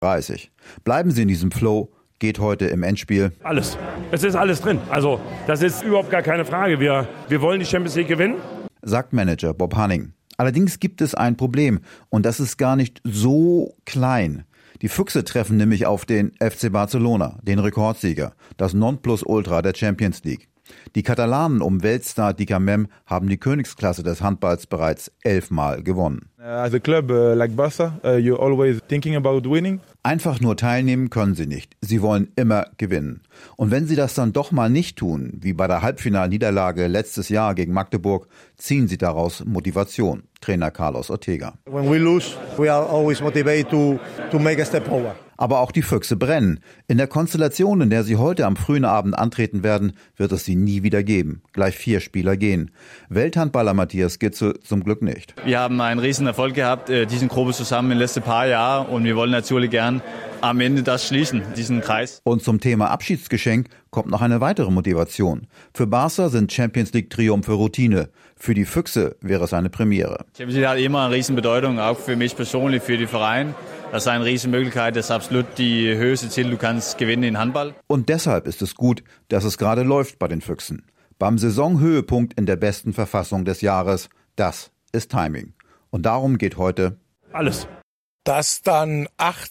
30. Bleiben Sie in diesem Flow, geht heute im Endspiel. Alles. Es ist alles drin. Also das ist überhaupt gar keine Frage. Wir wollen die Champions League gewinnen, sagt Manager Bob Hanning. Allerdings gibt es ein Problem und das ist gar nicht so klein. Die Füchse treffen nämlich auf den FC Barcelona, den Rekordsieger, das Nonplusultra der Champions League. Die Katalanen um Weltstar Dicker Mem haben die Königsklasse des Handballs bereits 11-mal gewonnen. As a club like Barca, you're always thinking about winning. Einfach nur teilnehmen können sie nicht. Sie wollen immer gewinnen. Und wenn sie das dann doch mal nicht tun, wie bei der Halbfinalniederlage letztes Jahr gegen Magdeburg, ziehen sie daraus Motivation. Trainer Carlos Ortega. When we lose, we are always motivated to make a step forward. Aber auch die Füchse brennen. In der Konstellation, in der sie heute am frühen Abend antreten werden, wird es sie nie wieder geben. Gleich 4 Spieler gehen. Welthandballer Matthias Gitzel zum Glück nicht. Wir haben einen riesen Erfolg gehabt, diesen Gruppe zusammen in den letzten paar Jahren. Und wir wollen natürlich gern am Ende das schließen, diesen Kreis. Und zum Thema Abschiedsgeschenk kommt noch eine weitere Motivation. Für Barca sind Champions League Triumphe Routine. Für die Füchse wäre es eine Premiere. Champions League hat immer eine riesen Bedeutung, auch für mich persönlich, für den Verein. Das ist eine riesen Möglichkeit, das ist absolut die höchste Ziel, du kannst gewinnen in Handball. Und deshalb ist es gut, dass es gerade läuft bei den Füchsen. Beim Saisonhöhepunkt in der besten Verfassung des Jahres, das ist Timing. Und darum geht heute alles. Das dann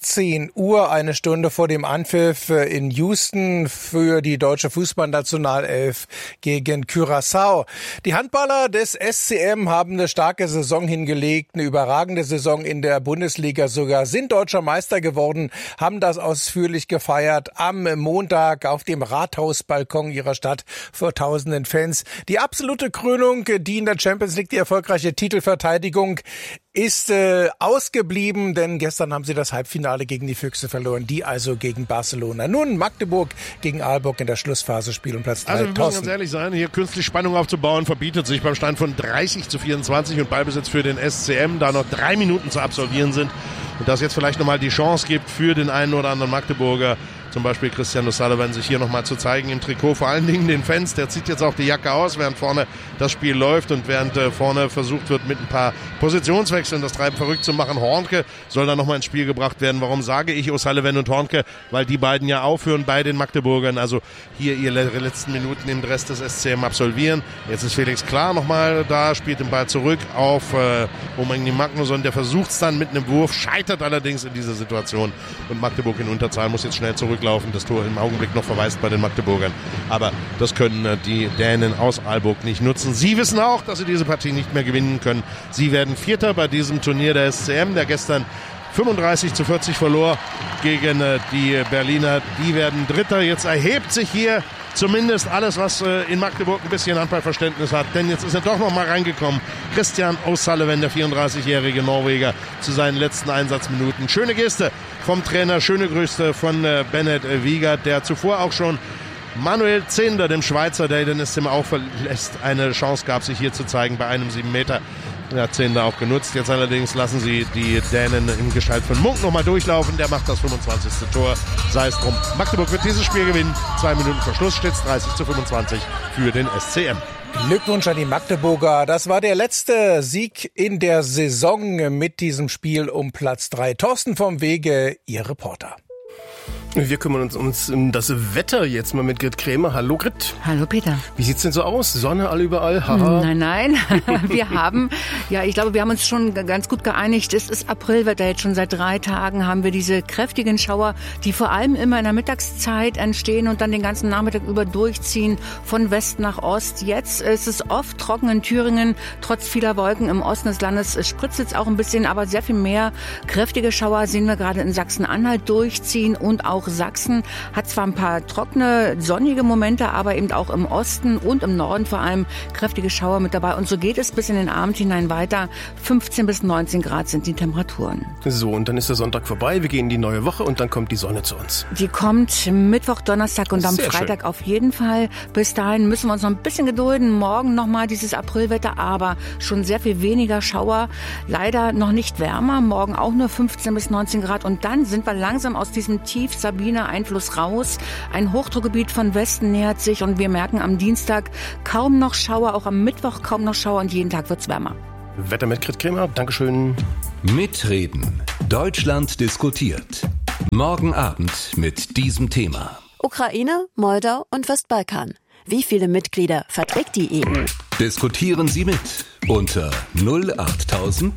18 Uhr, eine Stunde vor dem Anpfiff in Houston für die deutsche Fußballnationalelf gegen Curaçao. Die Handballer des SCM haben eine starke Saison hingelegt, eine überragende Saison in der Bundesliga sogar, sind deutscher Meister geworden, haben das ausführlich gefeiert am Montag auf dem Rathausbalkon ihrer Stadt vor tausenden Fans. Die absolute Krönung, die in der Champions League, die erfolgreiche Titelverteidigung, ist ausgeblieben, denn gestern haben sie das Halbfinale gegen die Füchse verloren, die also gegen Barcelona. Nun Magdeburg gegen Aalborg in der Schlussphase, Spiel um Platz 3. Also wir müssen ganz ehrlich sein, hier künstlich Spannung aufzubauen, verbietet sich beim Stand von 30-24 und Ballbesitz für den SCM, da noch 3 Minuten zu absolvieren sind und dass jetzt vielleicht nochmal die Chance gibt für den einen oder anderen Magdeburger, zum Beispiel Christian O'Sullivan, sich hier nochmal zu zeigen im Trikot, vor allen Dingen den Fans. Der zieht jetzt auch die Jacke aus, während vorne das Spiel läuft und während vorne versucht wird, mit ein paar Positionswechseln das Treiben verrückt zu machen. Hornke soll da nochmal ins Spiel gebracht werden. Warum sage ich O'Sullivan und Hornke? Weil die beiden ja aufhören bei den Magdeburgern, also hier ihre letzten Minuten im Rest des SCM absolvieren. Jetzt ist Felix Klar nochmal da, spielt den Ball zurück auf Omegni Magnusson. Der versucht es dann mit einem Wurf, scheitert allerdings in dieser Situation und Magdeburg in Unterzahl muss jetzt schnell zurücklaufen. Das Tor im Augenblick noch verweist bei den Magdeburgern. Aber das können die Dänen aus Aalborg nicht nutzen. Sie wissen auch, dass sie diese Partie nicht mehr gewinnen können. Sie werden Vierter bei diesem Turnier der SCM, der gestern 35-40 verlor gegen die Berliner. Die werden Dritter. Jetzt erhebt sich hier zumindest alles, was in Magdeburg ein bisschen Handballverständnis hat. Denn jetzt ist er doch noch mal reingekommen. Christian O'Sullivan, der 34-jährige Norweger, zu seinen letzten Einsatzminuten. Schöne Geste vom Trainer, schöne Grüße von Bennett Wiegert, der zuvor auch schon Manuel Zehnder, dem Schweizer, der den SCM auch verlässt, eine Chance gab, sich hier zu zeigen bei einem 7 Meter. Der hat Zehnder auch genutzt. Jetzt allerdings lassen sie die Dänen in Gestalt von Munk nochmal durchlaufen. Der macht das 25. Tor. Sei es drum. Magdeburg wird dieses Spiel gewinnen. 2 Minuten vor Schluss steht es 30-25 für den SCM. Glückwunsch an die Magdeburger. Das war der letzte Sieg in der Saison mit diesem Spiel um Platz 3. Thorsten vom Wege, Ihr Reporter. Wir kümmern uns um das Wetter jetzt mal mit Grit Krämer. Hallo Grit. Hallo Peter. Wie sieht's denn so aus? Sonne all überall? Haha. Nein. Wir haben uns schon ganz gut geeinigt. Es ist Aprilwetter. Jetzt schon seit 3 Tagen haben wir diese kräftigen Schauer, die vor allem immer in der Mittagszeit entstehen und dann den ganzen Nachmittag über durchziehen von West nach Ost. Jetzt ist es oft trocken in Thüringen. Trotz vieler Wolken im Osten des Landes spritzt jetzt auch ein bisschen, aber sehr viel mehr kräftige Schauer sehen wir gerade in Sachsen-Anhalt durchziehen und auch Sachsen hat zwar ein paar trockene, sonnige Momente, aber eben auch im Osten und im Norden vor allem kräftige Schauer mit dabei. Und so geht es bis in den Abend hinein weiter. 15 bis 19 Grad sind die Temperaturen. So, und dann ist der Sonntag vorbei. Wir gehen in die neue Woche und dann kommt die Sonne zu uns. Die kommt Mittwoch, Donnerstag und am Sehr Freitag schön. Auf jeden Fall. Bis dahin müssen wir uns noch ein bisschen gedulden. Morgen nochmal dieses Aprilwetter, aber schon sehr viel weniger Schauer. Leider noch nicht wärmer. Morgen auch nur 15 bis 19 Grad. Und dann sind wir langsam aus diesem Tief Sabiner Einfluss raus. Ein Hochdruckgebiet von Westen nähert sich und wir merken am Dienstag kaum noch Schauer, auch am Mittwoch kaum noch Schauer und jeden Tag wird's wärmer. Wetter mit Grit Krämer, Dankeschön. Mitreden. Deutschland diskutiert. Morgen Abend mit diesem Thema. Ukraine, Moldau und Westbalkan. Wie viele Mitglieder verträgt die EU? Diskutieren Sie mit unter 08000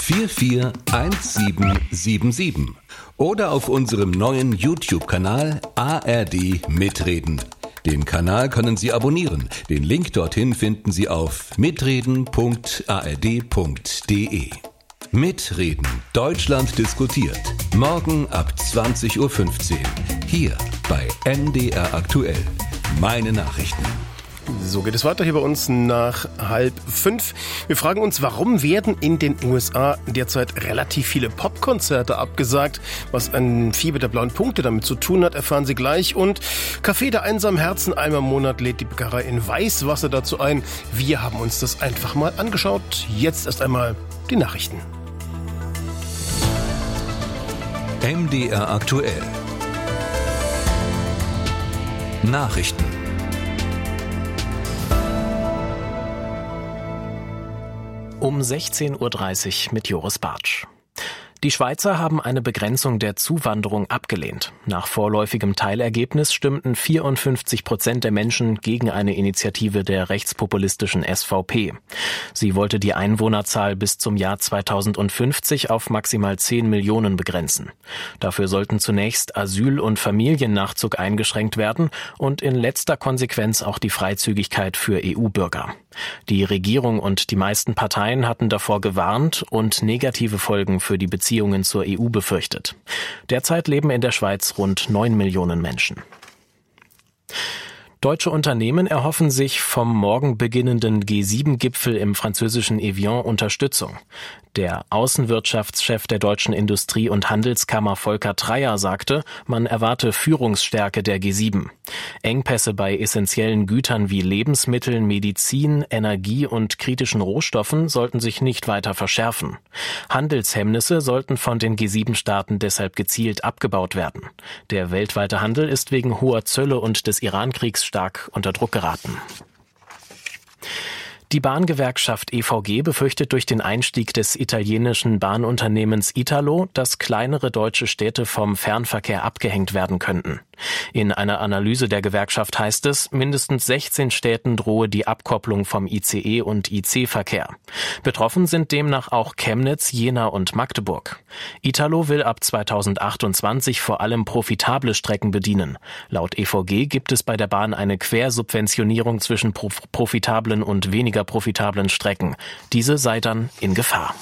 441777 oder auf unserem neuen YouTube-Kanal ARD Mitreden. Den Kanal können Sie abonnieren. Den Link dorthin finden Sie auf mitreden.ard.de. Mitreden. Deutschland diskutiert. Morgen ab 20.15 Uhr. Hier bei NDR Aktuell. Meine Nachrichten. So geht es weiter hier bei uns nach 4:30. Wir fragen uns, warum werden in den USA derzeit relativ viele Popkonzerte abgesagt? Was ein Fieber der blauen Punkte damit zu tun hat, erfahren Sie gleich. Und Café der einsamen Herzen, einmal im Monat lädt die Bäckerei in Weißwasser dazu ein. Wir haben uns das einfach mal angeschaut. Jetzt erst einmal die Nachrichten. MDR Aktuell. Nachrichten. Um 16.30 Uhr mit Joris Bartsch. Die Schweizer haben eine Begrenzung der Zuwanderung abgelehnt. Nach vorläufigem Teilergebnis stimmten 54% der Menschen gegen eine Initiative der rechtspopulistischen SVP. Sie wollte die Einwohnerzahl bis zum Jahr 2050 auf maximal 10 Millionen begrenzen. Dafür sollten zunächst Asyl- und Familiennachzug eingeschränkt werden und in letzter Konsequenz auch die Freizügigkeit für EU-Bürger. Die Regierung und die meisten Parteien hatten davor gewarnt und negative Folgen für die Beziehungen zur EU befürchtet. Derzeit leben in der Schweiz rund 9 Millionen Menschen. Deutsche Unternehmen erhoffen sich vom morgen beginnenden G7-Gipfel im französischen Evian Unterstützung. Der Außenwirtschaftschef der Deutschen Industrie- und Handelskammer Volker Treyer sagte, man erwarte Führungsstärke der G7. Engpässe bei essentiellen Gütern wie Lebensmitteln, Medizin, Energie und kritischen Rohstoffen sollten sich nicht weiter verschärfen. Handelshemmnisse sollten von den G7-Staaten deshalb gezielt abgebaut werden. Der weltweite Handel ist wegen hoher Zölle und des Irankriegs stark unter Druck geraten. Die Bahngewerkschaft EVG befürchtet durch den Einstieg des italienischen Bahnunternehmens Italo, dass kleinere deutsche Städte vom Fernverkehr abgehängt werden könnten. In einer Analyse der Gewerkschaft heißt es, mindestens 16 Städten drohe die Abkopplung vom ICE- und IC-Verkehr. Betroffen sind demnach auch Chemnitz, Jena und Magdeburg. Italo will ab 2028 vor allem profitable Strecken bedienen. Laut EVG gibt es bei der Bahn eine Quersubventionierung zwischen profitablen und weniger profitablen Strecken. Diese sei dann in Gefahr.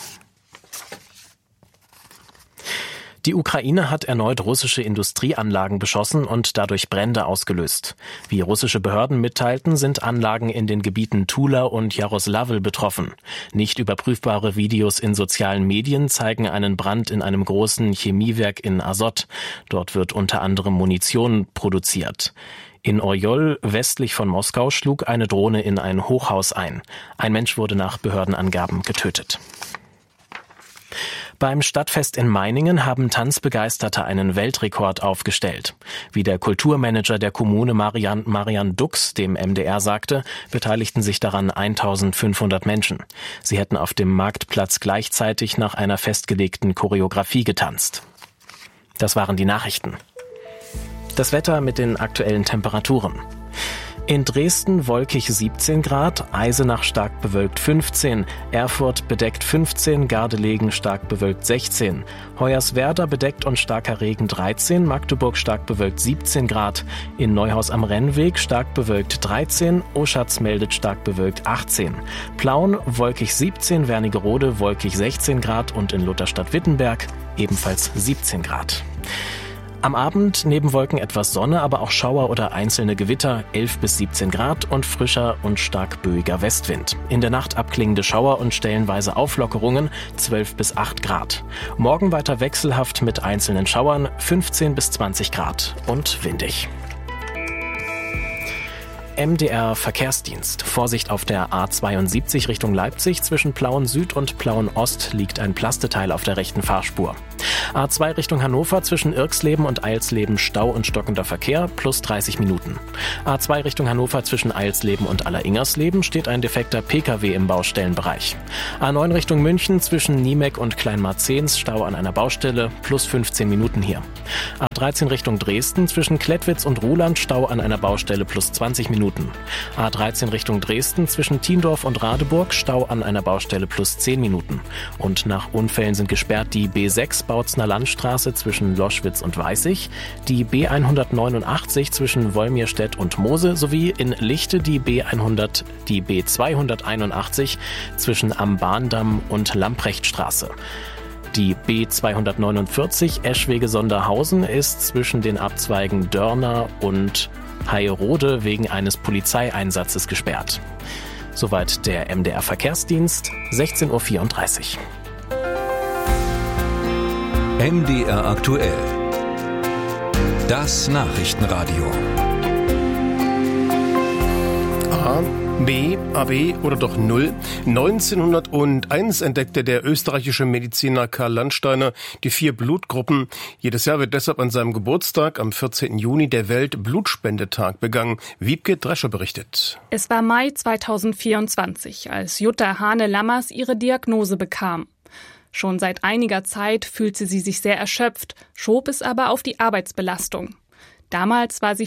Die Ukraine hat erneut russische Industrieanlagen beschossen und dadurch Brände ausgelöst. Wie russische Behörden mitteilten, sind Anlagen in den Gebieten Tula und Jaroslavl betroffen. Nicht überprüfbare Videos in sozialen Medien zeigen einen Brand in einem großen Chemiewerk in Azot. Dort wird unter anderem Munition produziert. In Orjol, westlich von Moskau, schlug eine Drohne in ein Hochhaus ein. Ein Mensch wurde nach Behördenangaben getötet. Beim Stadtfest in Meiningen haben Tanzbegeisterte einen Weltrekord aufgestellt. Wie der Kulturmanager der Kommune Marian Dux dem MDR sagte, beteiligten sich daran 1500 Menschen. Sie hätten auf dem Marktplatz gleichzeitig nach einer festgelegten Choreografie getanzt. Das waren die Nachrichten. Das Wetter mit den aktuellen Temperaturen. In Dresden wolkig 17 Grad, Eisenach stark bewölkt 15, Erfurt bedeckt 15, Gardelegen stark bewölkt 16, Hoyerswerda bedeckt und starker Regen 13, Magdeburg stark bewölkt 17 Grad, in Neuhaus am Rennweg stark bewölkt 13, Oschatz meldet stark bewölkt 18, Plauen wolkig 17, Wernigerode wolkig 16 Grad und in Lutherstadt-Wittenberg ebenfalls 17 Grad. Am Abend neben Wolken etwas Sonne, aber auch Schauer oder einzelne Gewitter, 11 bis 17 Grad und frischer und stark böiger Westwind. In der Nacht abklingende Schauer und stellenweise Auflockerungen, 12 bis 8 Grad. Morgen weiter wechselhaft mit einzelnen Schauern, 15 bis 20 Grad und windig. MDR Verkehrsdienst. Vorsicht auf der A72 Richtung Leipzig. Zwischen Plauen Süd und Plauen Ost liegt ein Plasteteil auf der rechten Fahrspur. A2 Richtung Hannover zwischen Irxleben und Eilsleben Stau und stockender Verkehr plus 30 Minuten. A2 Richtung Hannover zwischen Eilsleben und Alleringers-Leben steht ein defekter Pkw im Baustellenbereich. A9 Richtung München zwischen Niemek und Kleinmarzens Stau an einer Baustelle plus 15 Minuten hier. A13 Richtung Dresden zwischen Klettwitz und Ruhland Stau an einer Baustelle plus 20 Minuten. A13 Richtung Dresden zwischen Tiendorf und Radeburg Stau an einer Baustelle plus 10 Minuten. Und nach Unfällen sind gesperrt die B6 Bautzner Landstraße zwischen Loschwitz und Weißig, die B189 zwischen Wolmirstedt und Mose sowie in Lichte die B281 zwischen Am Bahndamm und Lamprechtstraße. Die B249 Eschwege-Sonderhausen ist zwischen den Abzweigen Dörner und Heierode wegen eines Polizeieinsatzes gesperrt. Soweit der MDR Verkehrsdienst, 16:34 Uhr. MDR aktuell. Das Nachrichtenradio. A, B, AB oder doch Null. 1901 entdeckte der österreichische Mediziner Karl Landsteiner die 4 Blutgruppen. Jedes Jahr wird deshalb an seinem Geburtstag am 14. Juni der Weltblutspendetag begangen. Wiebke Drescher berichtet. Es war Mai 2024, als Jutta Hane-Lammers ihre Diagnose bekam. Schon seit einiger Zeit fühlte sie sich sehr erschöpft, schob es aber auf die Arbeitsbelastung. Damals war sie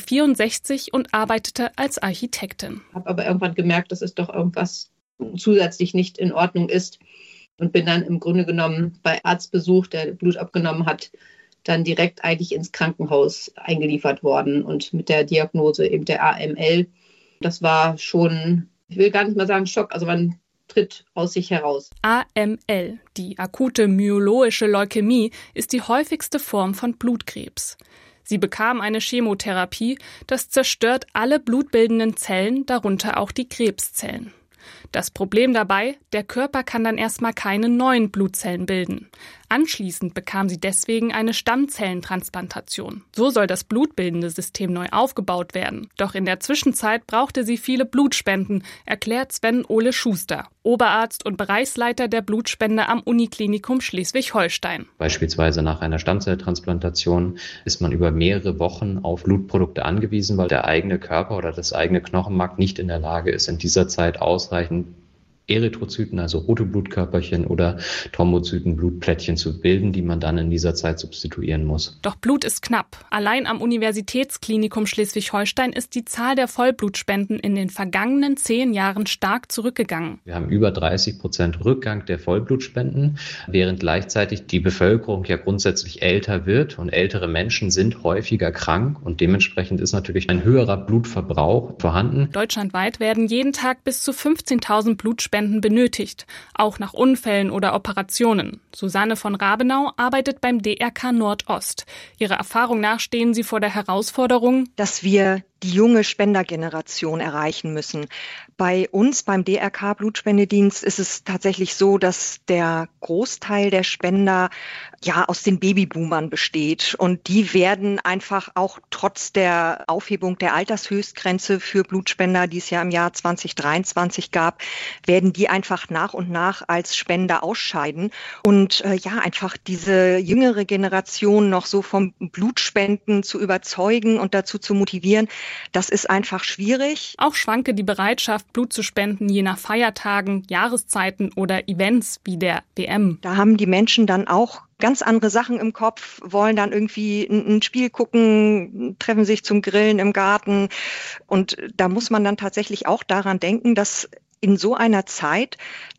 64 und arbeitete als Architektin. Habe aber irgendwann gemerkt, dass es doch irgendwas zusätzlich nicht in Ordnung ist und bin dann im Grunde genommen bei Arztbesuch, der Blut abgenommen hat, dann direkt eigentlich ins Krankenhaus eingeliefert worden und mit der Diagnose eben der AML. Das war schon, ich will gar nicht mal sagen Schock, also man tritt aus sich heraus. AML, die akute myeloische Leukämie, ist die häufigste Form von Blutkrebs. Sie bekam eine Chemotherapie, das zerstört alle blutbildenden Zellen, darunter auch die Krebszellen. Das Problem dabei, der Körper kann dann erstmal keine neuen Blutzellen bilden. Anschließend bekam sie deswegen eine Stammzellentransplantation. So soll das blutbildende System neu aufgebaut werden. Doch in der Zwischenzeit brauchte sie viele Blutspenden, erklärt Sven Ole Schuster, Oberarzt und Bereichsleiter der Blutspende am Uniklinikum Schleswig-Holstein. Beispielsweise nach einer Stammzelltransplantation ist man über mehrere Wochen auf Blutprodukte angewiesen, weil der eigene Körper oder das eigene Knochenmark nicht in der Lage ist, in dieser Zeit ausreichend Erythrozyten, also rote Blutkörperchen oder Thrombozyten, Blutplättchen zu bilden, die man dann in dieser Zeit substituieren muss. Doch Blut ist knapp. Allein am Universitätsklinikum Schleswig-Holstein ist die Zahl der Vollblutspenden in den vergangenen 10 Jahren stark zurückgegangen. Wir haben über 30% Rückgang der Vollblutspenden, während gleichzeitig die Bevölkerung ja grundsätzlich älter wird und ältere Menschen sind häufiger krank und dementsprechend ist natürlich ein höherer Blutverbrauch vorhanden. Deutschlandweit werden jeden Tag bis zu 15.000 Blutspenden benötigt, auch nach Unfällen oder Operationen. Susanne von Rabenau arbeitet beim DRK Nordost. Ihrer Erfahrung nach stehen sie vor der Herausforderung, dass wir die junge Spendergeneration erreichen müssen. Bei uns beim DRK Blutspendedienst ist es tatsächlich so, dass der Großteil der Spender ja aus den Babyboomern besteht und die werden einfach auch trotz der Aufhebung der Altershöchstgrenze für Blutspender, die es ja im Jahr 2023 gab, werden die einfach nach und nach als Spender ausscheiden und einfach diese jüngere Generation noch so vom Blutspenden zu überzeugen und dazu zu motivieren, das ist einfach schwierig. Auch schwanke die Bereitschaft, Blut zu spenden, je nach Feiertagen, Jahreszeiten oder Events wie der WM. Da haben die Menschen dann auch ganz andere Sachen im Kopf, wollen dann irgendwie ein Spiel gucken, treffen sich zum Grillen im Garten. Und da muss man dann tatsächlich auch daran denken, dass in so einer Zeit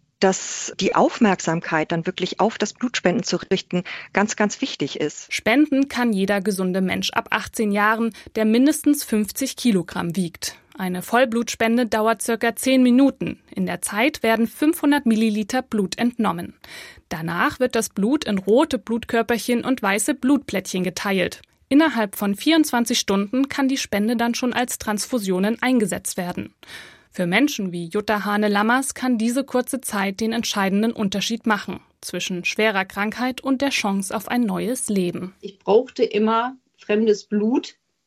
dass die Aufmerksamkeit dann wirklich auf das Blutspenden zu richten, ganz, ganz wichtig ist. Spenden kann jeder gesunde Mensch ab 18 Jahren, der mindestens 50 Kilogramm wiegt. Eine Vollblutspende dauert circa 10 Minuten. In der Zeit werden 500 Milliliter Blut entnommen. Danach wird das Blut in rote Blutkörperchen und weiße Blutplättchen geteilt. Innerhalb von 24 Stunden kann die Spende dann schon als Transfusionen eingesetzt werden. Für Menschen wie Jutta Hane-Lammers kann diese kurze Zeit den entscheidenden Unterschied machen zwischen schwerer Krankheit und der Chance auf ein neues Leben. Ich brauchte immer fremdes Blut,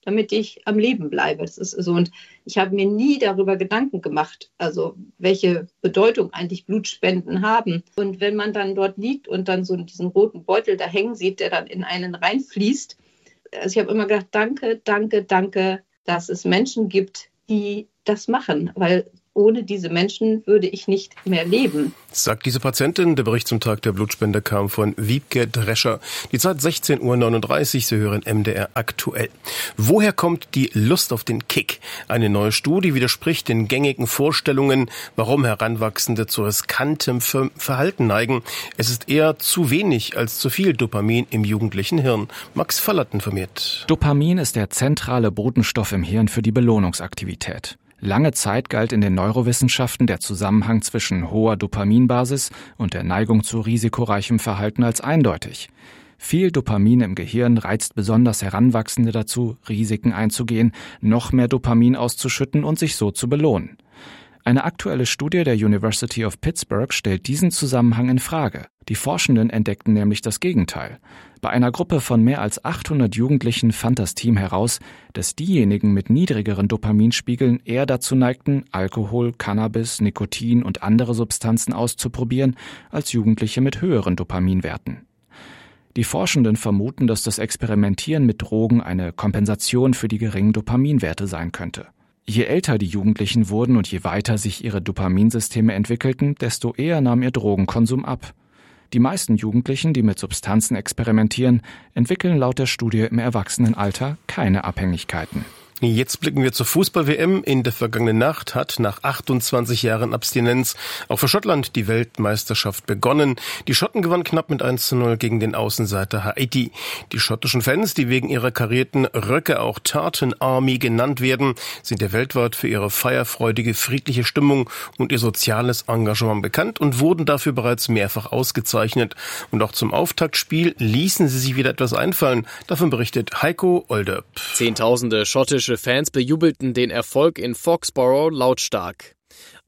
damit ich am Leben bleibe. Das ist so. Und ich habe mir nie darüber Gedanken gemacht, also welche Bedeutung eigentlich Blutspenden haben. Und wenn man dann dort liegt und dann so diesen roten Beutel da hängen sieht, der dann in einen reinfließt, also ich habe immer gedacht, danke, danke, danke, dass es Menschen gibt, die das machen, weil ohne diese Menschen würde ich nicht mehr leben. Sagt diese Patientin. Der Bericht zum Tag der Blutspende kam von Wiebke Drescher. Die Zeit 16:39 Uhr. Sie hören MDR aktuell. Woher kommt die Lust auf den Kick? Eine neue Studie widerspricht den gängigen Vorstellungen, warum Heranwachsende zu riskantem Verhalten neigen. Es ist eher zu wenig als zu viel Dopamin im jugendlichen Hirn. Max Fallert informiert. Dopamin ist der zentrale Botenstoff im Hirn für die Belohnungsaktivität. Lange Zeit galt in den Neurowissenschaften der Zusammenhang zwischen hoher Dopaminbasis und der Neigung zu risikoreichem Verhalten als eindeutig. Viel Dopamin im Gehirn reizt besonders Heranwachsende dazu, Risiken einzugehen, noch mehr Dopamin auszuschütten und sich so zu belohnen. Eine aktuelle Studie der University of Pittsburgh stellt diesen Zusammenhang in Frage. Die Forschenden entdeckten nämlich das Gegenteil. Bei einer Gruppe von mehr als 800 Jugendlichen fand das Team heraus, dass diejenigen mit niedrigeren Dopaminspiegeln eher dazu neigten, Alkohol, Cannabis, Nikotin und andere Substanzen auszuprobieren, als Jugendliche mit höheren Dopaminwerten. Die Forschenden vermuten, dass das Experimentieren mit Drogen eine Kompensation für die geringen Dopaminwerte sein könnte. Je älter die Jugendlichen wurden und je weiter sich ihre Dopaminsysteme entwickelten, desto eher nahm ihr Drogenkonsum ab. Die meisten Jugendlichen, die mit Substanzen experimentieren, entwickeln laut der Studie im Erwachsenenalter keine Abhängigkeiten. Jetzt blicken wir zur Fußball-WM. In der vergangenen Nacht hat nach 28 Jahren Abstinenz auch für Schottland die Weltmeisterschaft begonnen. Die Schotten gewannen knapp mit 1:0 gegen den Außenseiter Haiti. Die schottischen Fans, die wegen ihrer karierten Röcke auch Tartan Army genannt werden, sind ja weltweit für ihre feierfreudige, friedliche Stimmung und ihr soziales Engagement bekannt und wurden dafür bereits mehrfach ausgezeichnet. Und auch zum Auftaktspiel ließen sie sich wieder etwas einfallen. Davon berichtet Heiko Olderb. Zehntausende schottische Fans bejubelten den Erfolg in Foxborough lautstark.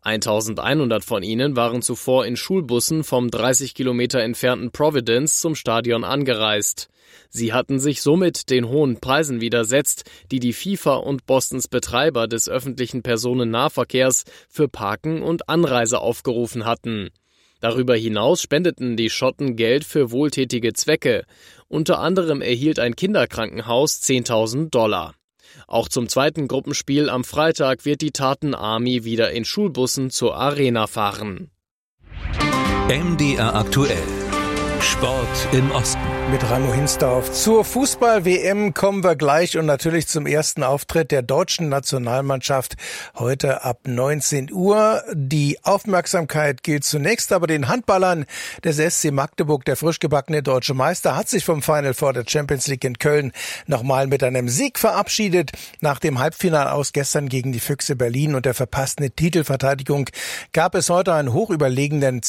1100 von ihnen waren zuvor in Schulbussen vom 30 Kilometer entfernten Providence zum Stadion angereist. Sie hatten sich somit den hohen Preisen widersetzt, die die FIFA und Bostons Betreiber des öffentlichen Personennahverkehrs für Parken und Anreise aufgerufen hatten. Darüber hinaus spendeten die Schotten Geld für wohltätige Zwecke. Unter anderem erhielt ein Kinderkrankenhaus $10.000. Auch zum zweiten Gruppenspiel am Freitag wird die Tartan Army wieder in Schulbussen zur Arena fahren. MDR aktuell. Sport im Osten. Mit Ramo Hinsdorf. Zur Fußball-WM kommen wir gleich und natürlich zum ersten Auftritt der deutschen Nationalmannschaft heute ab 19 Uhr. Die Aufmerksamkeit gilt zunächst aber den Handballern des SC Magdeburg. Der frisch gebackene deutsche Meister hat sich vom Final Four der Champions League in Köln nochmal mit einem Sieg verabschiedet. Nach dem Halbfinale aus gestern gegen die Füchse Berlin und der verpassten Titelverteidigung gab es heute einen hochüberlegenen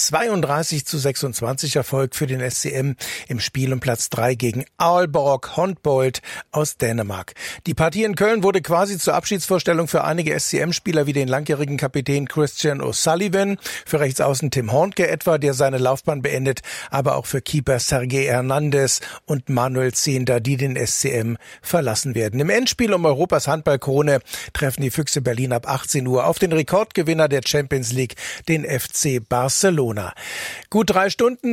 32:26 Erfolg für den SCM im Spiel um Platz 3 gegen Aalborg Håndbold aus Dänemark. Die Partie in Köln wurde quasi zur Abschiedsvorstellung für einige SCM-Spieler wie den langjährigen Kapitän Christian O'Sullivan, für Rechtsaußen Tim Hornke etwa, der seine Laufbahn beendet, aber auch für Keeper Sergei Hernandez und Manuel Zehnder, die den SCM verlassen werden. Im Endspiel um Europas Handballkrone treffen die Füchse Berlin ab 18 Uhr auf den Rekordgewinner der Champions League, den FC Barcelona. Gut 2 Stunden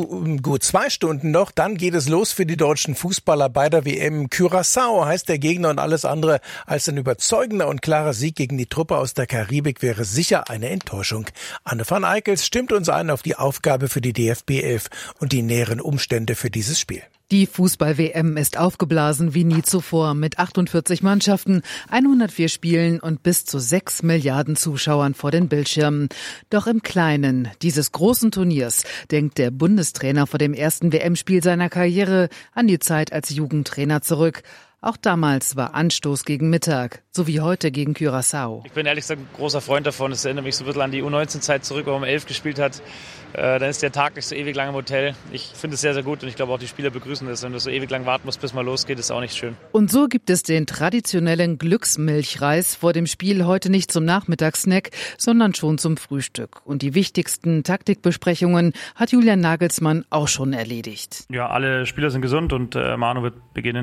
noch, dann geht es los für die deutschen Fußballer bei der WM. Curaçao heißt der Gegner und alles andere als ein überzeugender und klarer Sieg gegen die Truppe aus der Karibik wäre sicher eine Enttäuschung. Anne van Eickels stimmt uns ein auf die Aufgabe für die DFB 11 und die näheren Umstände für dieses Spiel. Die Fußball-WM ist aufgeblasen wie nie zuvor mit 48 Mannschaften, 104 Spielen und bis zu 6 Milliarden Zuschauern vor den Bildschirmen. Doch im Kleinen dieses großen Turniers denkt der Bundestrainer vor dem ersten WM-Spiel seiner Karriere an die Zeit als Jugendtrainer zurück. Auch damals war Anstoß gegen Mittag, so wie heute gegen Curaçao. Ich bin ehrlich gesagt ein großer Freund davon. Es erinnert mich so ein bisschen an die U19-Zeit zurück, wo man 11 gespielt hat. Dann ist der Tag nicht so ewig lang im Hotel. Ich finde es sehr, sehr gut und ich glaube auch die Spieler begrüßen das. Wenn du so ewig lang warten musst, bis mal losgeht, ist auch nicht schön. Und so gibt es den traditionellen Glücksmilchreis vor dem Spiel heute nicht zum Nachmittagssnack, sondern schon zum Frühstück. Und die wichtigsten Taktikbesprechungen hat Julian Nagelsmann auch schon erledigt. Ja, alle Spieler sind gesund und Manu wird beginnen.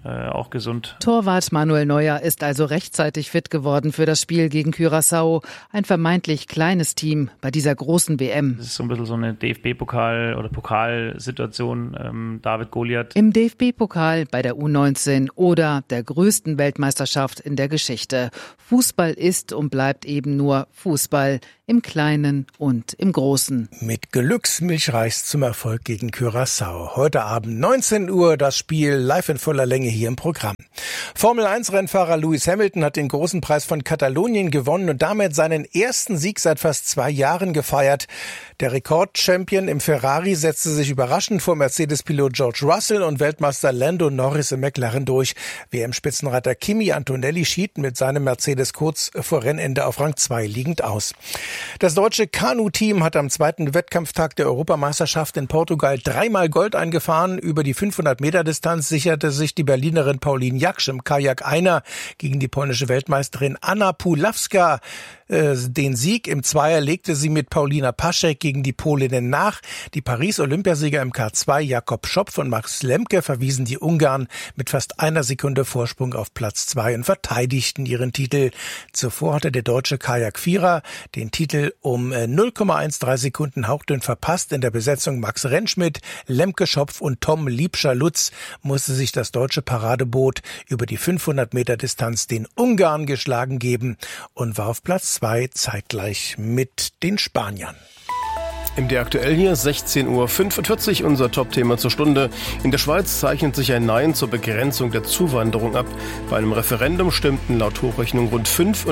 auch gesund. Torwart Manuel Neuer ist also rechtzeitig fit geworden für das Spiel gegen Curaçao. Ein vermeintlich kleines Team bei dieser großen WM. Das ist so ein bisschen so eine DFB-Pokal- oder Pokalsituation, David Goliath. Im DFB-Pokal, bei der U19 oder der größten Weltmeisterschaft in der Geschichte. Fußball ist und bleibt eben nur Fußball, im Kleinen und im Großen. Mit Glücksmilchreis zum Erfolg gegen Curaçao. Heute Abend 19 Uhr das Spiel live in voller Länge hier im Programm. Formel-1-Rennfahrer Lewis Hamilton hat den großen Preis von Katalonien gewonnen und damit seinen ersten Sieg seit fast 2 Jahren gefeiert. Der Rekordchampion im Ferrari setzte sich überraschend vor Mercedes-Pilot George Russell und Weltmeister Lando Norris im McLaren durch. WM-Spitzenreiter Kimi Antonelli schied mit seinem Mercedes kurz vor Rennende auf Rang 2 liegend aus. Das deutsche Kanu-Team hat am zweiten Wettkampftag der Europameisterschaft in Portugal 3-mal Gold eingefahren. Über die 500-Meter-Distanz sicherte sich die Berlinerin Pauline Jaksch im Kajak Einer gegen die polnische Weltmeisterin Anna Pulawska den Sieg. Im Zweier legte sie mit Paulina Paschek gegen die Polinnen nach. Die Paris-Olympiasieger im K2 Jakob Schopf und Max Lemke verwiesen die Ungarn mit fast 1 Sekunde Vorsprung auf Platz 2 und verteidigten ihren Titel. Zuvor hatte der deutsche Kajak-Vierer den Titel um 0,13 Sekunden hauchdünn verpasst. In der Besetzung Max Rentschmidt, Lemke Schopf und Tom Liebscher-Lutz musste sich das deutsche Paradeboot über die 500 Meter Distanz den Ungarn geschlagen geben und war auf Platz 2 zeitgleich mit den Spaniern. MDR aktuell hier, 16:45 Uhr, unser Top-Thema zur Stunde. In der Schweiz zeichnet sich ein Nein zur Begrenzung der Zuwanderung ab. Bei einem Referendum stimmten laut Hochrechnung rund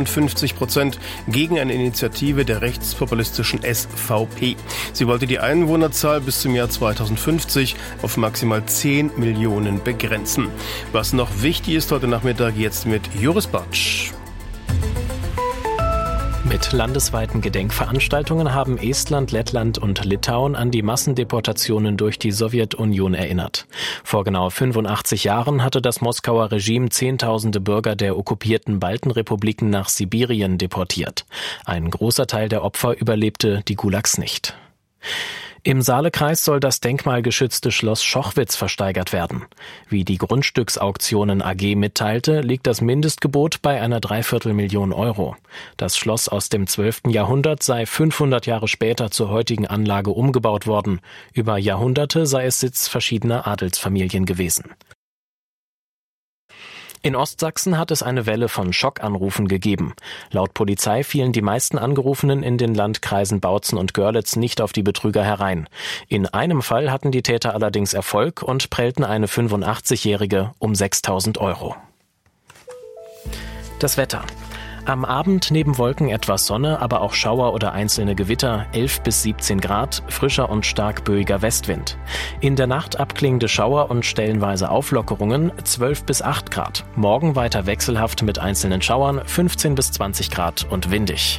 55% gegen eine Initiative der rechtspopulistischen SVP. Sie wollte die Einwohnerzahl bis zum Jahr 2050 auf maximal 10 Millionen begrenzen. Was noch wichtig ist heute Nachmittag, jetzt mit Joris Bartsch. Mit landesweiten Gedenkveranstaltungen haben Estland, Lettland und Litauen an die Massendeportationen durch die Sowjetunion erinnert. Vor genau 85 Jahren hatte das Moskauer Regime Zehntausende Bürger der okkupierten Baltenrepubliken nach Sibirien deportiert. Ein großer Teil der Opfer überlebte die Gulags nicht. Im Saalekreis soll das denkmalgeschützte Schloss Schochwitz versteigert werden. Wie die Grundstücksauktionen AG mitteilte, liegt das Mindestgebot bei einer 250.000 Euro. Das Schloss aus dem 12. Jahrhundert sei 500 Jahre später zur heutigen Anlage umgebaut worden. Über Jahrhunderte sei es Sitz verschiedener Adelsfamilien gewesen. In Ostsachsen hat es eine Welle von Schockanrufen gegeben. Laut Polizei fielen die meisten Angerufenen in den Landkreisen Bautzen und Görlitz nicht auf die Betrüger herein. In einem Fall hatten die Täter allerdings Erfolg und prellten eine 85-Jährige um 6.000 Euro. Das Wetter. Am Abend neben Wolken etwas Sonne, aber auch Schauer oder einzelne Gewitter, 11 bis 17 Grad, frischer und stark böiger Westwind. In der Nacht abklingende Schauer und stellenweise Auflockerungen, 12 bis 8 Grad. Morgen weiter wechselhaft mit einzelnen Schauern, 15 bis 20 Grad und windig.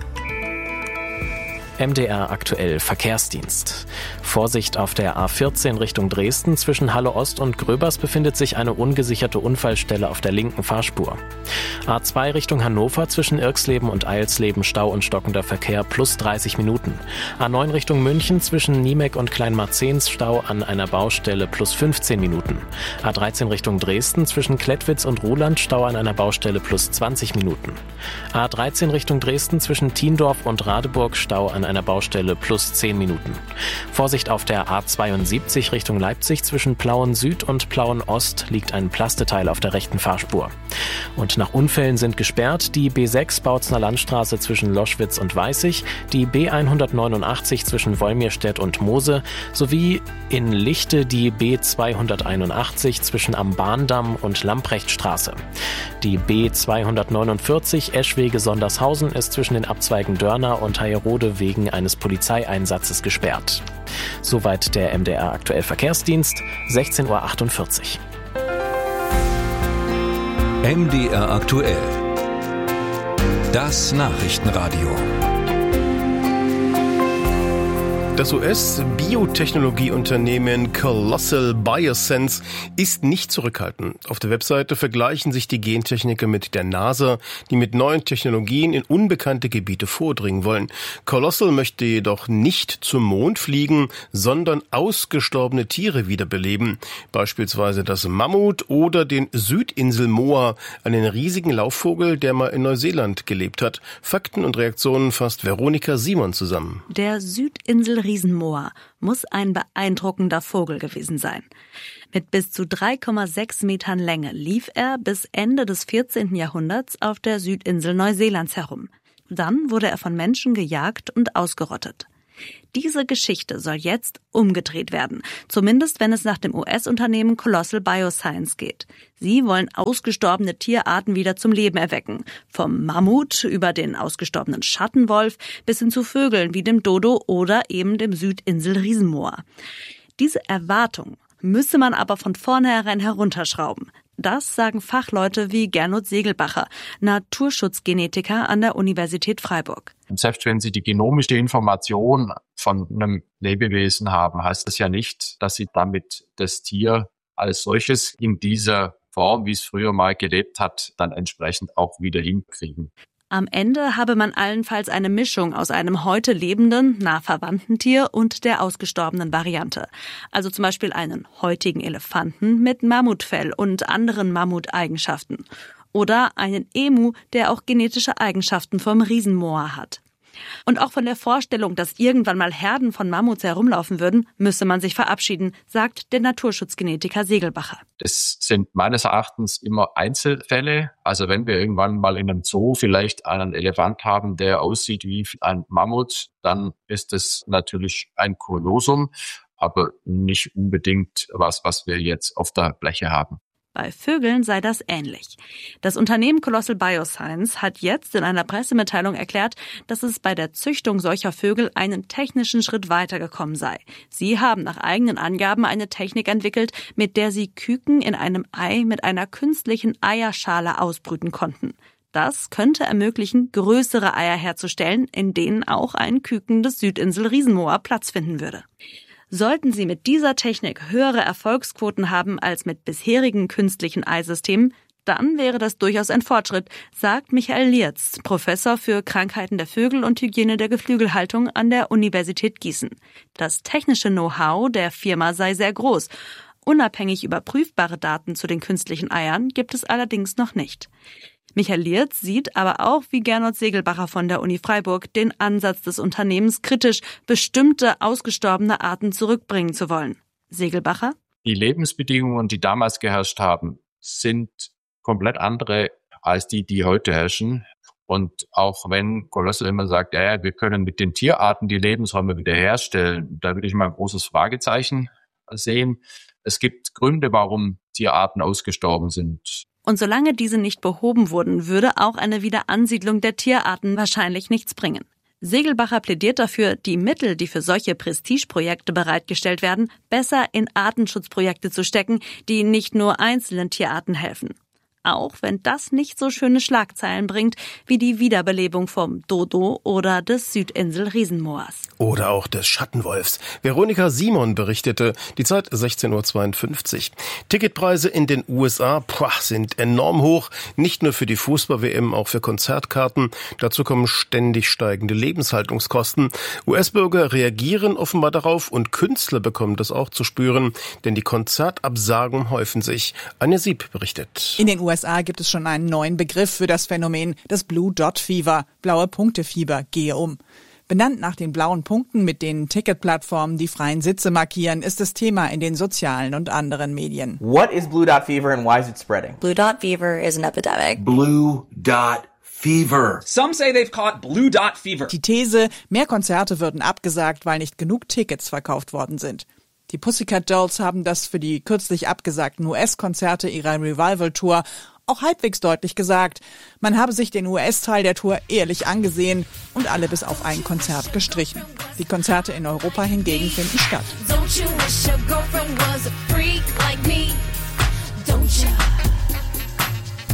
MDR aktuell Verkehrsdienst. Vorsicht auf der A14 Richtung Dresden. Zwischen Halle Ost und Gröbers befindet sich eine ungesicherte Unfallstelle auf der linken Fahrspur. A2 Richtung Hannover zwischen Irxleben und Eilsleben Stau und stockender Verkehr plus 30 Minuten. A9 Richtung München zwischen Niemek und Kleinmarzens Stau an einer Baustelle plus 15 Minuten. A13 Richtung Dresden zwischen Klettwitz und Ruhland Stau an einer Baustelle plus 20 Minuten. A13 Richtung Dresden zwischen Tiendorf und Radeburg Stau an einer Baustelle plus 10 Minuten. Vorsicht auf der A72 Richtung Leipzig zwischen Plauen Süd und Plauen Ost liegt ein Plasteteil auf der rechten Fahrspur. Und nach Unfällen sind gesperrt die B6 Bautzner Landstraße zwischen Loschwitz und Weißig, die B189 zwischen Wolmirstedt und Moose sowie in Lichte die B281 zwischen Am Bahndamm und Lamprechtstraße. Die B249 Eschwege-Sondershausen ist zwischen den Abzweigen Dörner und Heierode wegen eines Polizeieinsatzes gesperrt. Soweit der MDR aktuell Verkehrsdienst, 16:48 Uhr. MDR aktuell. Das Nachrichtenradio. Das US-Biotechnologieunternehmen Colossal Bioscience ist nicht zurückhaltend. Auf der Webseite vergleichen sich die Gentechniker mit der NASA, die mit neuen Technologien in unbekannte Gebiete vordringen wollen. Colossal möchte jedoch nicht zum Mond fliegen, sondern ausgestorbene Tiere wiederbeleben. Beispielsweise das Mammut oder den Südinselmoa, einen riesigen Laufvogel, der mal in Neuseeland gelebt hat. Fakten und Reaktionen fasst Veronika Simon zusammen. Der Südinsel-Riesenmoa muss ein beeindruckender Vogel gewesen sein. Mit bis zu 3,6 Metern Länge lief er bis Ende des 14. Jahrhunderts auf der Südinsel Neuseelands herum. Dann wurde er von Menschen gejagt und ausgerottet. Diese Geschichte soll jetzt umgedreht werden, zumindest wenn es nach dem US-Unternehmen Colossal Bioscience geht. Sie wollen ausgestorbene Tierarten wieder zum Leben erwecken, vom Mammut über den ausgestorbenen Schattenwolf bis hin zu Vögeln wie dem Dodo oder eben dem Südinsel-Riesenmoa. Diese Erwartung müsse man aber von vornherein herunterschrauben. Das sagen Fachleute wie Gernot Segelbacher, Naturschutzgenetiker an der Universität Freiburg. Selbst wenn Sie die genomische Information von einem Lebewesen haben, heißt das ja nicht, dass Sie damit das Tier als solches in dieser Form, wie es früher mal gelebt hat, dann entsprechend auch wieder hinkriegen. Am Ende habe man allenfalls eine Mischung aus einem heute lebenden, nah verwandten Tier und der ausgestorbenen Variante. Also zum Beispiel einen heutigen Elefanten mit Mammutfell und anderen Mammuteigenschaften. Oder einen Emu, der auch genetische Eigenschaften vom Riesenmoa hat. Und auch von der Vorstellung, dass irgendwann mal Herden von Mammuts herumlaufen würden, müsse man sich verabschieden, sagt der Naturschutzgenetiker Segelbacher. Das sind meines Erachtens immer Einzelfälle. Also wenn wir irgendwann mal in einem Zoo vielleicht einen Elefant haben, der aussieht wie ein Mammut, dann ist es natürlich ein Kuriosum, aber nicht unbedingt was wir jetzt auf der Fläche haben. Bei Vögeln sei das ähnlich. Das Unternehmen Colossal Bioscience hat jetzt in einer Pressemitteilung erklärt, dass es bei der Züchtung solcher Vögel einen technischen Schritt weitergekommen sei. Sie haben nach eigenen Angaben eine Technik entwickelt, mit der sie Küken in einem Ei mit einer künstlichen Eierschale ausbrüten konnten. Das könnte ermöglichen, größere Eier herzustellen, in denen auch ein Küken des Südinsel-Riesenmoa Platz finden würde. Sollten Sie mit dieser Technik höhere Erfolgsquoten haben als mit bisherigen künstlichen Eisystemen, dann wäre das durchaus ein Fortschritt, sagt Michael Lierz, Professor für Krankheiten der Vögel und Hygiene der Geflügelhaltung an der Universität Gießen. Das technische Know-how der Firma sei sehr groß. Unabhängig überprüfbare Daten zu den künstlichen Eiern gibt es allerdings noch nicht. Michael Lierz sieht aber auch, wie Gernot Segelbacher von der Uni Freiburg, den Ansatz des Unternehmens kritisch, bestimmte ausgestorbene Arten zurückbringen zu wollen. Segelbacher? Die Lebensbedingungen, die damals geherrscht haben, sind komplett andere als die heute herrschen. Und auch wenn Colossal immer sagt, ja, wir können mit den Tierarten die Lebensräume wiederherstellen, da würde ich mal ein großes Fragezeichen sehen. Es gibt Gründe, warum Tierarten ausgestorben sind. Und solange diese nicht behoben wurden, würde auch eine Wiederansiedlung der Tierarten wahrscheinlich nichts bringen. Segelbacher plädiert dafür, die Mittel, die für solche Prestigeprojekte bereitgestellt werden, besser in Artenschutzprojekte zu stecken, die nicht nur einzelnen Tierarten helfen. Auch wenn das nicht so schöne Schlagzeilen bringt wie die Wiederbelebung vom Dodo oder des Südinsel-Riesenmoas. Oder auch des Schattenwolfs. Veronika Simon berichtete, die Zeit 16:52 Uhr. Ticketpreise in den USA sind enorm hoch, nicht nur für die Fußball-WM, auch für Konzertkarten. Dazu kommen ständig steigende Lebenshaltungskosten. US-Bürger reagieren offenbar darauf und Künstler bekommen das auch zu spüren, denn die Konzertabsagen häufen sich. Anja Sieb berichtet. In den USA gibt es schon einen neuen Begriff für das Phänomen, das Blue Dot Fever, blaue Punktefieber, gehe um. Benannt nach den blauen Punkten, mit denen Ticketplattformen die freien Sitze markieren, ist das Thema in den sozialen und anderen Medien. What is Blue Dot Fever and why is it spreading? Blue Dot Fever is an epidemic. Blue Dot Fever. Some say they've caught Blue Dot Fever. Die These, mehr Konzerte würden abgesagt, weil nicht genug Tickets verkauft worden sind. Die Pussycat Dolls haben das für die kürzlich abgesagten US-Konzerte ihrer Revival-Tour auch halbwegs deutlich gesagt. Man habe sich den US-Teil der Tour ehrlich angesehen und alle bis auf ein Konzert gestrichen. Die Konzerte in Europa hingegen finden statt.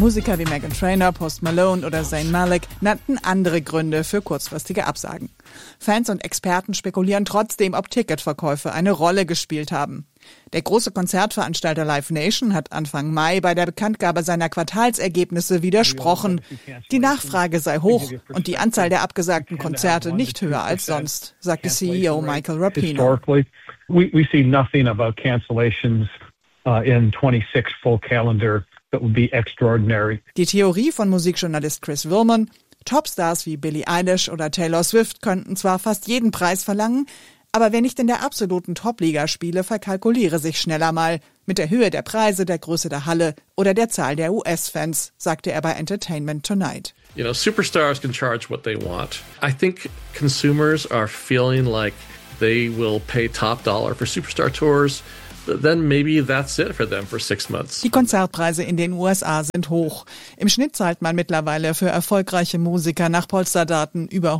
Musiker wie Meghan Trainor, Post Malone oder Zayn Malik nannten andere Gründe für kurzfristige Absagen. Fans und Experten spekulieren trotzdem, ob Ticketverkäufe eine Rolle gespielt haben. Der große Konzertveranstalter Live Nation hat Anfang Mai bei der Bekanntgabe seiner Quartalsergebnisse widersprochen. Die Nachfrage sei hoch und die Anzahl der abgesagten Konzerte nicht höher als sonst, sagte CEO Michael Rapino. We see nothing about cancellations in 26 full calendar that would be extraordinary. Die Theorie von Musikjournalist Chris Willman: Topstars wie Billie Eilish oder Taylor Swift könnten zwar fast jeden Preis verlangen, aber wer nicht in der absoluten Top-Liga spiele, verkalkuliere sich schneller mal mit der Höhe der Preise, der Größe der Halle oder der Zahl der US-Fans, sagte er bei Entertainment Tonight. You know, superstars can charge what they want. I think consumers are feeling like they will pay top dollar for superstar tours. Then maybe that's it for them for 6 months. Die Konzertpreise in den USA sind hoch. Im Schnitt zahlt man mittlerweile für erfolgreiche Musiker nach Polsterdaten über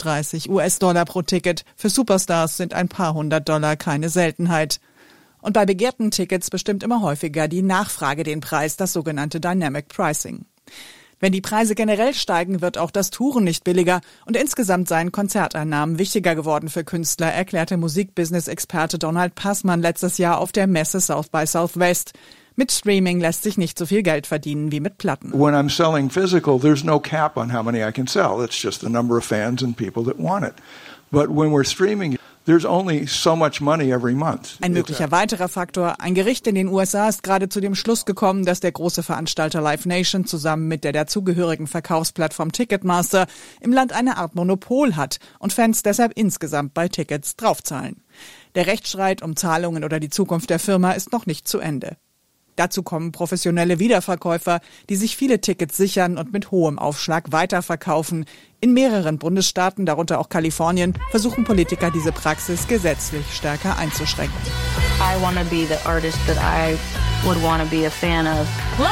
$130 pro Ticket. Für Superstars sind ein paar $100 keine Seltenheit. Und bei begehrten Tickets bestimmt immer häufiger die Nachfrage den Preis, das sogenannte Dynamic Pricing. Wenn die Preise generell steigen, wird auch das Touren nicht billiger und insgesamt seien Konzerteinnahmen wichtiger geworden für Künstler, erklärte Musikbusiness-Experte Donald Passmann letztes Jahr auf der Messe South by Southwest. Mit Streaming lässt sich nicht so viel Geld verdienen wie mit Platten. When I'm selling physical, there's no cap on how many I can sell. It's just the number of fans and people that want it. But when we're streaming, there's only so much money every month. Ein möglicher weiterer Faktor: Ein Gericht in den USA ist gerade zu dem Schluss gekommen, dass der große Veranstalter Live Nation zusammen mit der dazugehörigen Verkaufsplattform Ticketmaster im Land eine Art Monopol hat und Fans deshalb insgesamt bei Tickets draufzahlen. Der Rechtsstreit um Zahlungen oder die Zukunft der Firma ist noch nicht zu Ende. Dazu kommen professionelle Wiederverkäufer, die sich viele Tickets sichern und mit hohem Aufschlag weiterverkaufen. In mehreren Bundesstaaten, darunter auch Kalifornien, versuchen Politiker, diese Praxis gesetzlich stärker einzuschränken. I want to be the artist that I would want to be a fan of.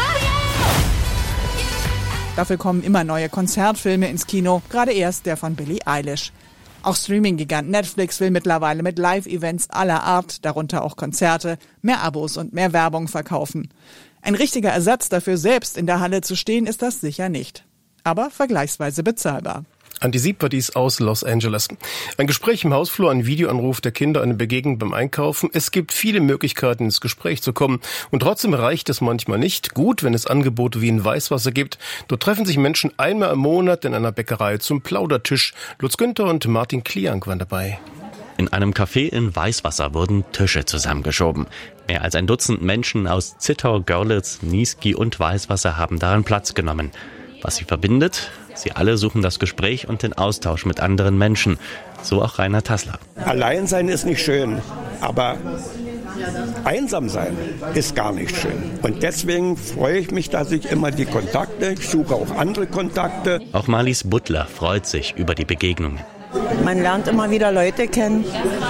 Dafür kommen immer neue Konzertfilme ins Kino, gerade erst der von Billie Eilish. Auch Streaming-Gigant Netflix will mittlerweile mit Live-Events aller Art, darunter auch Konzerte, mehr Abos und mehr Werbung verkaufen. Ein richtiger Ersatz dafür, selbst in der Halle zu stehen, ist das sicher nicht. Aber vergleichsweise bezahlbar. Andi Sieb war dies aus Los Angeles. Ein Gespräch im Hausflur, ein Videoanruf der Kinder, eine Begegnung beim Einkaufen. Es gibt viele Möglichkeiten, ins Gespräch zu kommen. Und trotzdem reicht es manchmal nicht. Gut, wenn es Angebote wie in Weißwasser gibt. Dort treffen sich Menschen einmal im Monat in einer Bäckerei zum Plaudertisch. Lutz Günther und Martin Kliank waren dabei. In einem Café in Weißwasser wurden Tische zusammengeschoben. Mehr als ein Dutzend Menschen aus Zittau, Görlitz, Niesky und Weißwasser haben daran Platz genommen. Was sie verbindet? Sie alle suchen das Gespräch und den Austausch mit anderen Menschen. So auch Rainer Tassler. Allein sein ist nicht schön, aber einsam sein ist gar nicht schön. Und deswegen freue ich mich, dass ich immer die Kontakte, ich suche auch andere Kontakte. Auch Marlies Butler freut sich über die Begegnungen. Man lernt immer wieder Leute kennen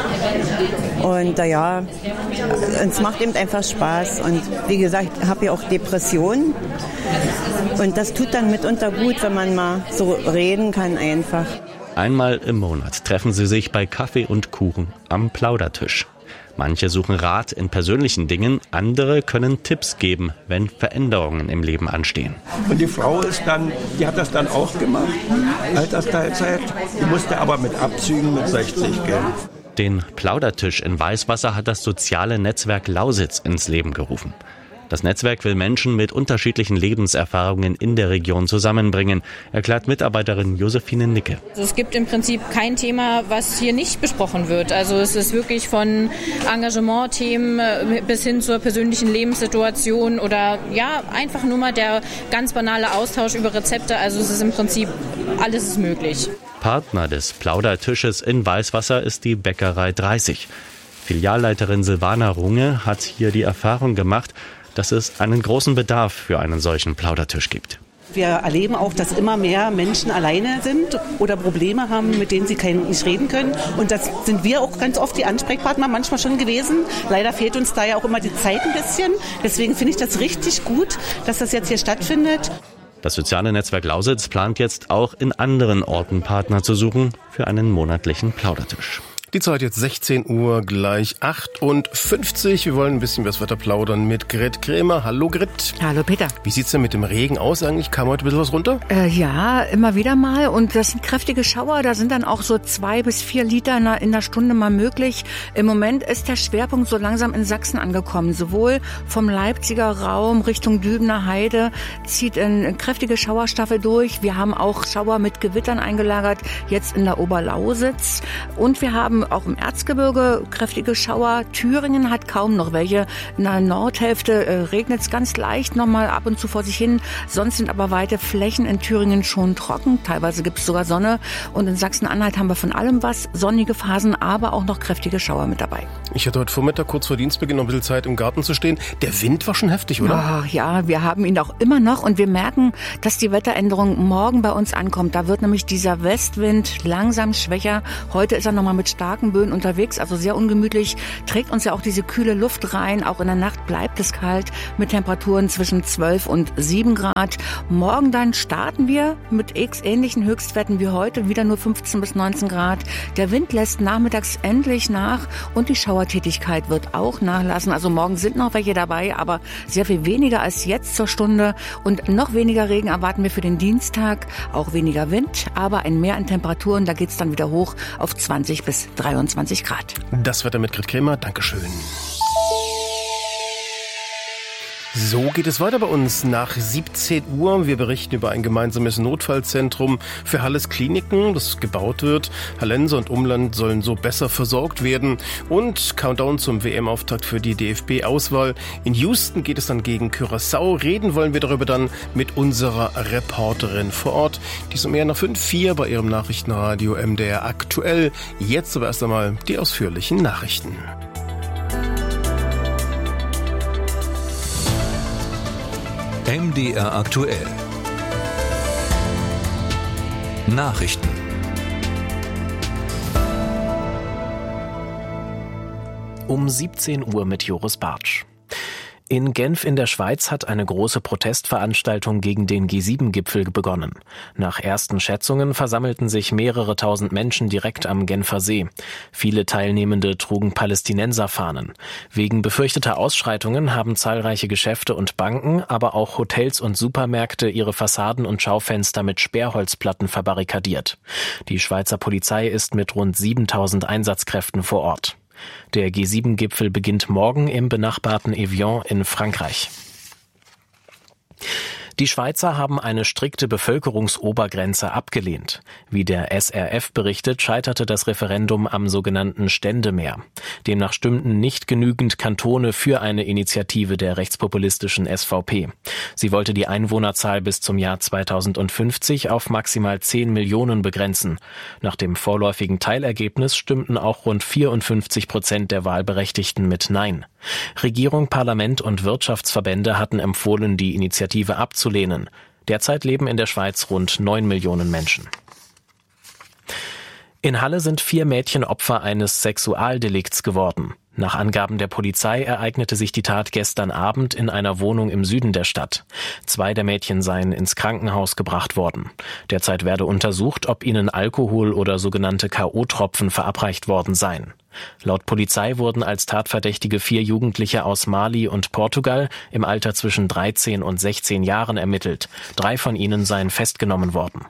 und ja, es macht eben einfach Spaß. Und wie gesagt, ich habe ja auch Depressionen und das tut dann mitunter gut, wenn man mal so reden kann einfach. Einmal im Monat treffen sie sich bei Kaffee und Kuchen am Plaudertisch. Manche suchen Rat in persönlichen Dingen, andere können Tipps geben, wenn Veränderungen im Leben anstehen. Und die Frau die hat das dann auch gemacht, Altersteilzeit. Die musste aber mit Abzügen mit 60 gehen. Den Plaudertisch in Weißwasser hat das soziale Netzwerk Lausitz ins Leben gerufen. Das Netzwerk will Menschen mit unterschiedlichen Lebenserfahrungen in der Region zusammenbringen, erklärt Mitarbeiterin Josephine Nicke. Es gibt im Prinzip kein Thema, was hier nicht besprochen wird. Also es ist wirklich von Engagementthemen bis hin zur persönlichen Lebenssituation oder ja, einfach nur mal der ganz banale Austausch über Rezepte. Also es ist im Prinzip, alles ist möglich. Partner des Plaudertisches in Weißwasser ist die Bäckerei 30. Filialleiterin Silvana Runge hat hier die Erfahrung gemacht, dass es einen großen Bedarf für einen solchen Plaudertisch gibt. Wir erleben auch, dass immer mehr Menschen alleine sind oder Probleme haben, mit denen sie nicht reden können. Und das sind wir auch ganz oft die Ansprechpartner manchmal schon gewesen. Leider fehlt uns da ja auch immer die Zeit ein bisschen. Deswegen finde ich das richtig gut, dass das jetzt hier stattfindet. Das soziale Netzwerk Lausitz plant jetzt auch in anderen Orten Partner zu suchen für einen monatlichen Plaudertisch. Die Zeit jetzt 16 Uhr gleich 58. Wir wollen ein bisschen über das Wetter plaudern mit Grit Krämer. Hallo Grit. Hallo Peter. Wie sieht's denn mit dem Regen aus eigentlich? Kam heute ein bisschen was runter? Ja, immer wieder mal. Und das sind kräftige Schauer. Da sind dann auch so 2 bis 4 Liter in der Stunde mal möglich. Im Moment ist der Schwerpunkt so langsam in Sachsen angekommen. Sowohl vom Leipziger Raum Richtung Dübener Heide zieht eine kräftige Schauerstaffel durch. Wir haben auch Schauer mit Gewittern eingelagert, jetzt in der Oberlausitz. Und wir haben auch im Erzgebirge kräftige Schauer. Thüringen hat kaum noch welche. In der Nordhälfte regnet es ganz leicht nochmal ab und zu vor sich hin. Sonst sind aber weite Flächen in Thüringen schon trocken. Teilweise gibt es sogar Sonne. Und in Sachsen-Anhalt haben wir von allem was. Sonnige Phasen, aber auch noch kräftige Schauer mit dabei. Ich hatte heute Vormittag kurz vor Dienstbeginn noch ein bisschen Zeit im Garten zu stehen. Der Wind war schon heftig, oder? Oh, ja, wir haben ihn auch immer noch. Und wir merken, dass die Wetteränderung morgen bei uns ankommt. Da wird nämlich dieser Westwind langsam schwächer. Heute ist er nochmal mit starken Böen unterwegs, also sehr ungemütlich. Trägt uns ja auch diese kühle Luft rein. Auch in der Nacht bleibt es kalt mit Temperaturen zwischen 12 und 7 Grad. Morgen dann starten wir mit ähnlichen Höchstwerten wie heute. Wieder nur 15 bis 19 Grad. Der Wind lässt nachmittags endlich nach und die Schauertätigkeit wird auch nachlassen. Also morgen sind noch welche dabei, aber sehr viel weniger als jetzt zur Stunde. Und noch weniger Regen erwarten wir für den Dienstag. Auch weniger Wind, aber ein Mehr an Temperaturen. Da geht es dann wieder hoch auf 20 bis 23 Grad. Das Wetter mit Grit Krämer. Dankeschön. So geht es weiter bei uns nach 17 Uhr. Wir berichten über ein gemeinsames Notfallzentrum für Halles Kliniken, das gebaut wird. Hallenser und Umland sollen so besser versorgt werden. Und Countdown zum WM-Auftakt für die DFB-Auswahl. In Houston geht es dann gegen Curaçao. Reden wollen wir darüber dann mit unserer Reporterin vor Ort. Die ist um eher nach 5:04 bei ihrem Nachrichtenradio MDR aktuell. Jetzt aber erst einmal die ausführlichen Nachrichten. MDR aktuell. Nachrichten. Um 17 Uhr mit Joris Bartsch. In Genf in der Schweiz hat eine große Protestveranstaltung gegen den G7-Gipfel begonnen. Nach ersten Schätzungen versammelten sich mehrere tausend Menschen direkt am Genfer See. Viele Teilnehmende trugen Palästinenserfahnen. Wegen befürchteter Ausschreitungen haben zahlreiche Geschäfte und Banken, aber auch Hotels und Supermärkte ihre Fassaden und Schaufenster mit Sperrholzplatten verbarrikadiert. Die Schweizer Polizei ist mit rund 7000 Einsatzkräften vor Ort. Der G7-Gipfel beginnt morgen im benachbarten Evian in Frankreich. Die Schweizer haben eine strikte Bevölkerungsobergrenze abgelehnt. Wie der SRF berichtet, scheiterte das Referendum am sogenannten Ständemeer. Demnach stimmten nicht genügend Kantone für eine Initiative der rechtspopulistischen SVP. Sie wollte die Einwohnerzahl bis zum Jahr 2050 auf maximal 10 Millionen begrenzen. Nach dem vorläufigen Teilergebnis stimmten auch rund 54% der Wahlberechtigten mit Nein. Regierung, Parlament und Wirtschaftsverbände hatten empfohlen, die Initiative abzulehnen. Derzeit leben in der Schweiz rund 9 Millionen Menschen. In Halle sind 4 Mädchen Opfer eines Sexualdelikts geworden. Nach Angaben der Polizei ereignete sich die Tat gestern Abend in einer Wohnung im Süden der Stadt. 2 der Mädchen seien ins Krankenhaus gebracht worden. Derzeit werde untersucht, ob ihnen Alkohol oder sogenannte K.O.-Tropfen verabreicht worden seien. Laut Polizei wurden als Tatverdächtige 4 Jugendliche aus Mali und Portugal im Alter zwischen 13 und 16 Jahren ermittelt. 3 von ihnen seien festgenommen worden.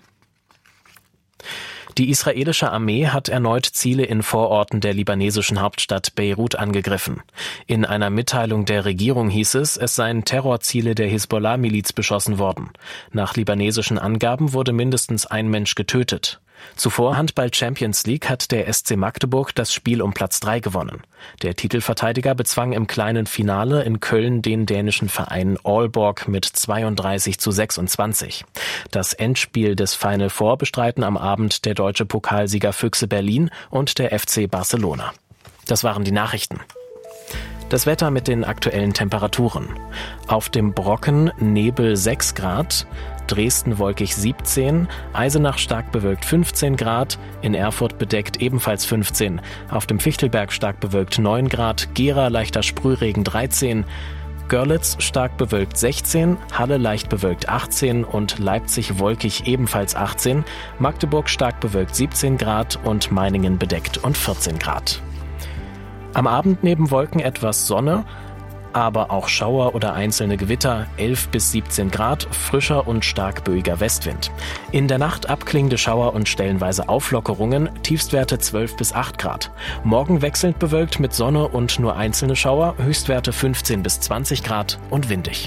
Die israelische Armee hat erneut Ziele in Vororten der libanesischen Hauptstadt Beirut angegriffen. In einer Mitteilung der Regierung hieß es, es seien Terrorziele der Hisbollah-Miliz beschossen worden. Nach libanesischen Angaben wurde mindestens ein Mensch getötet. Zuvor Handball Champions League hat der SC Magdeburg das Spiel um Platz 3 gewonnen. Der Titelverteidiger bezwang im kleinen Finale in Köln den dänischen Verein Aalborg mit 32:26. Das Endspiel des Final Four bestreiten am Abend der deutsche Pokalsieger Füchse Berlin und der FC Barcelona. Das waren die Nachrichten. Das Wetter mit den aktuellen Temperaturen. Auf dem Brocken Nebel 6 Grad, Dresden wolkig 17, Eisenach stark bewölkt 15 Grad, in Erfurt bedeckt ebenfalls 15, auf dem Fichtelberg stark bewölkt 9 Grad, Gera leichter Sprühregen 13, Görlitz stark bewölkt 16, Halle leicht bewölkt 18 und Leipzig wolkig ebenfalls 18, Magdeburg stark bewölkt 17 Grad und Meiningen bedeckt und 14 Grad. Am Abend neben Wolken etwas Sonne, aber auch Schauer oder einzelne Gewitter, 11 bis 17 Grad, frischer und stark böiger Westwind. In der Nacht abklingende Schauer und stellenweise Auflockerungen, Tiefstwerte 12 bis 8 Grad. Morgen wechselnd bewölkt mit Sonne und nur einzelne Schauer, Höchstwerte 15 bis 20 Grad und windig.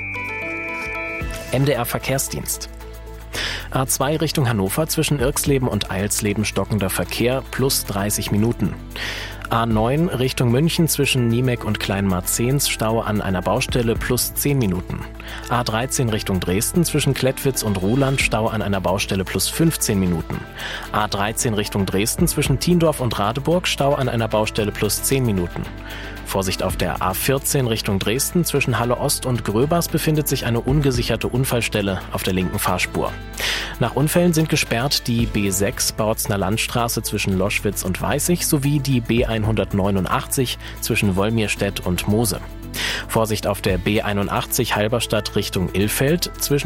MDR Verkehrsdienst. A2 Richtung Hannover zwischen Irxleben und Eilsleben stockender Verkehr plus 30 Minuten. A9 Richtung München zwischen Niemek und Kleinmarzens Stau an einer Baustelle plus 10 Minuten. A13 Richtung Dresden zwischen Klettwitz und Ruhland Stau an einer Baustelle plus 15 Minuten. A13 Richtung Dresden zwischen Tiendorf und Radeburg Stau an einer Baustelle plus 10 Minuten. Vorsicht auf der A14 Richtung Dresden zwischen Halle Ost und Gröbers befindet sich eine ungesicherte Unfallstelle auf der linken Fahrspur. Nach Unfällen sind gesperrt die B6 Bautzner Landstraße zwischen Loschwitz und Weißig sowie die B189 zwischen Wolmirstedt und Mose. Vorsicht auf der B81 Halberstadt Richtung Ilfeld zwischen